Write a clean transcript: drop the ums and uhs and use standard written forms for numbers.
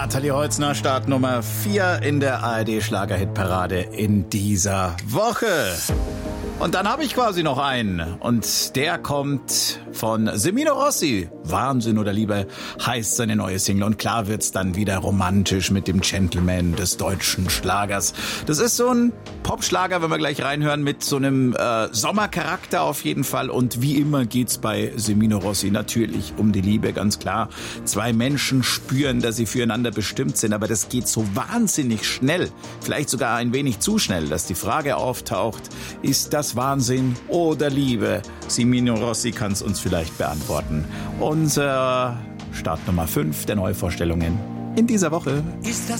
Nathalie Holzner, Start Nummer 4 in der ARD-Schlagerhitparade in dieser Woche. Und dann habe ich quasi noch einen. Und der kommt von Semino Rossi. Wahnsinn oder Liebe heißt seine neue Single. Und klar wird's dann wieder romantisch mit dem Gentleman des deutschen Schlagers. Das ist so ein Popschlager, wenn wir gleich reinhören, mit so einem Sommercharakter auf jeden Fall. Und wie immer geht's bei Semino Rossi natürlich um die Liebe, ganz klar. Zwei Menschen spüren, dass sie füreinander bestimmt sind. Aber das geht so wahnsinnig schnell. Vielleicht sogar ein wenig zu schnell, dass die Frage auftaucht, ist das Wahnsinn oder Liebe? Semino Rossi kann es uns vielleicht beantworten. Unser Start Nummer 5 der Neuvorstellungen in dieser Woche.